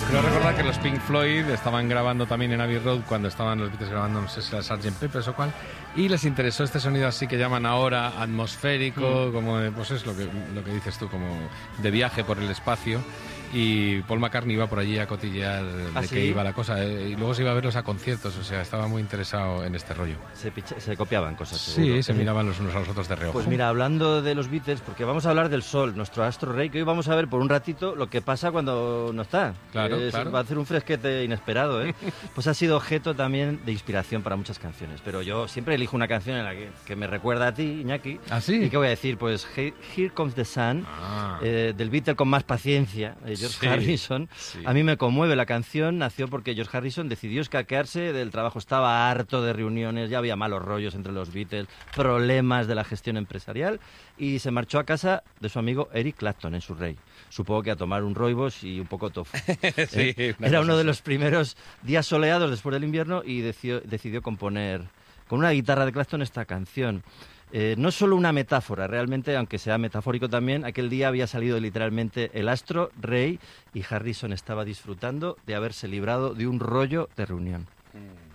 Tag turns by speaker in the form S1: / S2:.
S1: Creo recordar que los Pink Floyd estaban grabando también en Abbey Road cuando estaban los Beatles grabando, no sé si era Sgt. Pepper's o cuál, y les interesó este sonido así que llaman ahora atmosférico, como pues es lo que dices tú, como de viaje por el espacio. Y Paul McCartney iba por allí a cotillear de qué iba la cosa, y luego se iba a verlos a conciertos, o sea, estaba muy interesado en este rollo.
S2: Se copiaban cosas, seguro.
S1: Sí, se miraban los unos a los otros de reojo.
S2: Pues mira, hablando de los Beatles, porque vamos a hablar del Sol, nuestro astro rey, que hoy vamos a ver por un ratito lo que pasa cuando no está.
S1: Claro.
S2: Va a hacer un fresquete inesperado, ¿eh? Pues ha sido objeto también de inspiración para muchas canciones, pero yo siempre elijo una canción en la que me recuerda a ti, Iñaki.
S1: ¿Ah, sí?
S2: ¿Y qué voy a decir? Pues Here Comes the Sun, del Beatle con más paciencia, George Harrison.
S1: Sí.
S2: A mí me conmueve la canción, nació porque George Harrison decidió escaquearse del trabajo, estaba harto de reuniones, ya había malos rollos entre los Beatles, problemas de la gestión empresarial, y se marchó a casa de su amigo Eric Clapton en Surrey. Supongo que a tomar un rooibos y un poco tofu.
S1: Sí,
S2: Era uno de los primeros días soleados después del invierno y decidió componer con una guitarra de Clapton esta canción. No es solo una metáfora, realmente, aunque sea metafórico también, aquel día había salido literalmente el astro rey y Harrison estaba disfrutando de haberse librado de un rollo de reunión.